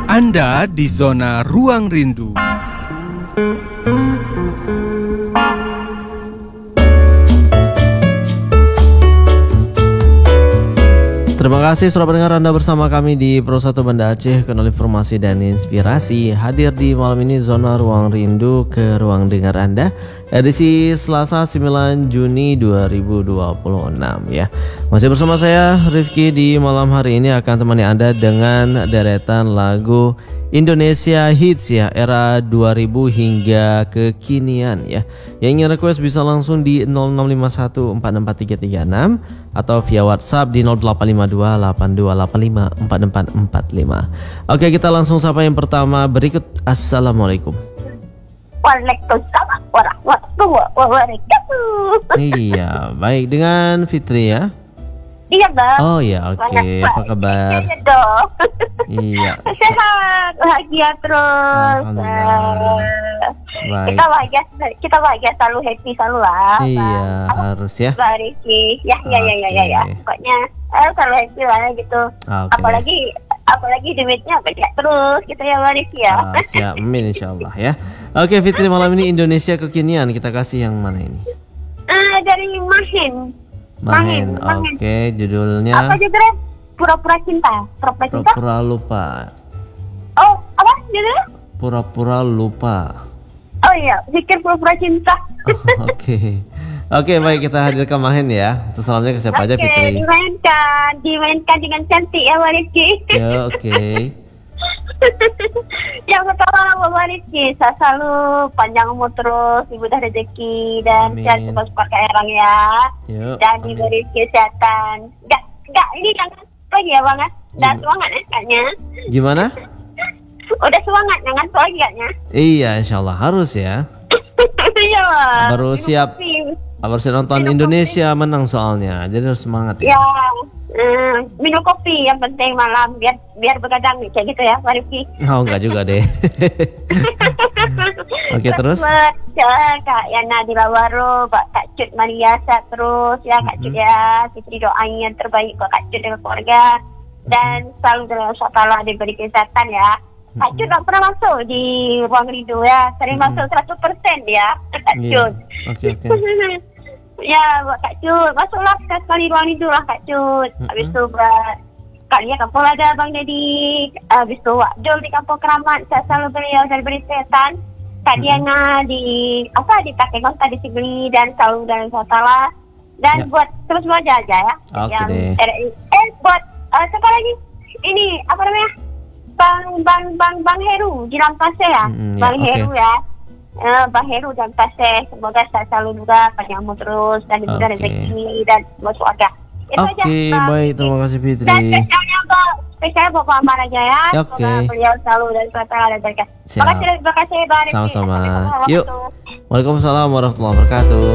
Anda di zona ruang rindu. Terima kasih sudah mendengar Anda bersama kami di Pro 1 Banda Aceh, kanal informasi dan inspirasi. Hadir di malam ini Zona Ruang Rindu ke ruang dengar Anda, edisi Selasa 9 Juni 2026 ya. Masih bersama saya Rifki di malam hari ini akan temani Anda dengan deretan lagu Indonesia Hits ya, era 2000 hingga kekinian ya. Yang ingin request bisa langsung di 0651443336 atau via WhatsApp di 085282854445. Oke, kita langsung sapa yang pertama berikut. Assalamualaikum. Waalaikumsalam warahmatullahi wabarakatuh. Iya, baik, dengan Fitri ya. Iya bang. Oh ya, oke. Apa kabar? Iya dong. Iya. Sehat, bahagia terus. Baik. Kita bahagia selalu, happy selalu lah. Iya, harus ya. Bariki. Ya. Pokoknya selalu happy lah gitu. Okay. Apalagi duitnya banyak terus gitu ya Bariki ya. Siap, amin insyaallah ya. Oke Fitri, malam ini Indonesia kekinian kita kasih yang mana ini? Dari Mahen. Oke, judulnya apa judulnya? Pura-pura cinta. Pura-pura lupa. Oh, apa judulnya? Pura-pura lupa. Oh iya, pikir pura-pura cinta. Oke, baik, kita hadirkan Mahen ya. Terus salamnya ke siapa aja Fitri? Dimainkan dengan cantik ya Rizky. Ya, oke. Yang pertama Bapak Rizky, saya selalu panjang umur terus, ibadah rezeki dan sehat cepat Erang ya. Dan diberi kesehatan. Enggak, ini jangan lagi ya Bang. Udah semangat ya kayaknya. Gimana? Udah semangat, jangan lagi kayaknya. Iya, insyaallah harus ya. Iya. Baru siap nonton Indonesia menang soalnya, jadi harus semangat ya. Minum kopi yang penting malam biar begadang kayak gitu ya Pak Rifki. Oh enggak juga deh. Oke, terus Kak Yana Dilawaro, Kak Cut Mariasa terus ya Kak Cut ya, Fitri doain yang terbaik buat Kak Cut dengan keluarga dan selalu dalam Allah diberi kesehatan ya. Kak Cut tak pernah masuk di ruang rindu ya, sering masuk 100% ya Kak Cut. Oke. Ya buat Kak Cut, masuklah sekali ruang rindu lah Kak Cut. Habis itu buat Kak Lia kampung ada Bang Dedi. Habis itu Wak Jol di kampung Keramat, saya selalu beliau dan beri kesehatan. Kak Diana di Takengkong tadi Sigli dan selalu dalam salah. Dan buat terus aja ya. Oke deh. Buat siapa lagi? Ini apa namanya? Bang Heru di Lampase ya. Bang Heru ya. Bang Heru dan Paseh, semoga saya selalu juga panjang umur terus dan diberi rezeki dan masuk agak. Oke, baik, terima kasih Fitri. Dan spesial buat Pak Amar aja ya. Semoga beliau selalu dan kata dan berkah. Terima kasih Bang. Sama-sama. Yuk. Waalaikumsalam warahmatullahi wabarakatuh.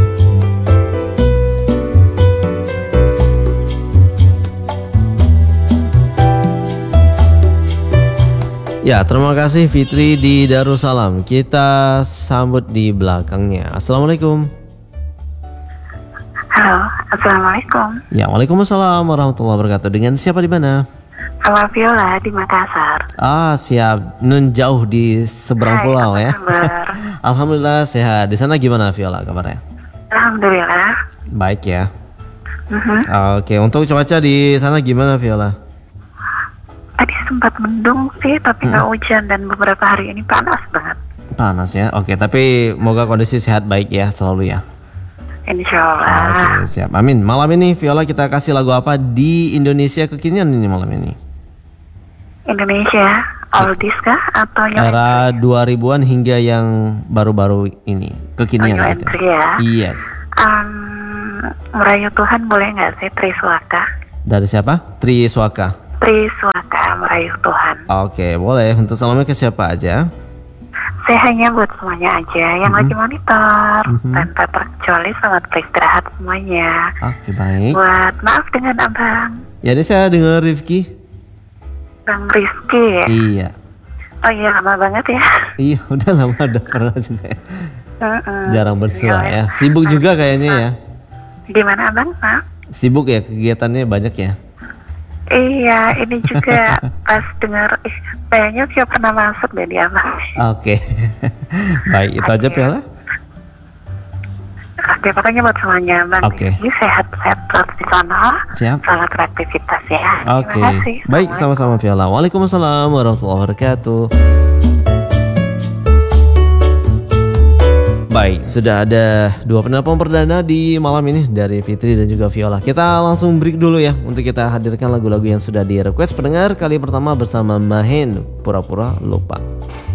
Ya, terima kasih Fitri di Darussalam. Kita sambut di belakangnya. Assalamualaikum. Halo, assalamualaikum. Ya, waalaikumsalam warahmatullahi wabarakatuh. Dengan siapa di mana? Halo Viola di Makassar. Siap. Nun jauh di seberang pulau ya. Alhamdulillah sehat. Di sana gimana Viola kabarnya? Alhamdulillah. Baik ya. Oke, untuk cuaca di sana gimana Viola? Tadi sempat mendung sih, tapi nggak hujan dan beberapa hari ini panas banget. Panas ya, oke. Tapi moga kondisi sehat baik ya selalu ya. Insyaallah. Oke, siap. Amin. Malam ini Viola kita kasih lagu apa di Indonesia kekinian ini malam ini? Indonesia oldies kah atau yang era 2000-an hingga yang baru-baru ini kekinian gitu. Ya? Iya. Merayu Tuhan boleh nggak sih, Triswaka? Dari siapa? Triswaka. Triswaka, Merayu Tuhan. Oke, boleh. Untuk salamnya ke siapa aja? Saya hanya buat semuanya aja yang lagi monitor, tanpa terkecuali selamat beristirahat semuanya. Oke, baik. Buat maaf dengan abang. Ya, ini saya dengar Rifki. Bang Rizky ya? Iya. Oh iya, lama banget ya. Iya, udah lama, udah pernah juga ya. Jarang bersua ya. Sibuk juga kayaknya ya. Gimana abang? Sibuk ya, kegiatannya banyak ya? Iya, ini juga pas dengar, kayaknya dia pernah masuk deh dia mah. Oke. Baik, itu aja Oke. Viola. Oke, pokoknya buat semuanya Bang Oke. Rizky sehat-sehat terus di sana. Siap. Selamat beraktivitas ya. Oke. Terima kasih. Baik, sama-sama Viola. Waalaikumsalam warahmatullahi wabarakatuh. Baik, sudah ada dua penelpon perdana di malam ini dari Fitri dan juga Viola. Kita langsung break dulu ya untuk kita hadirkan lagu-lagu yang sudah di request pendengar. Kali pertama bersama Mahen, Pura-Pura Lupa.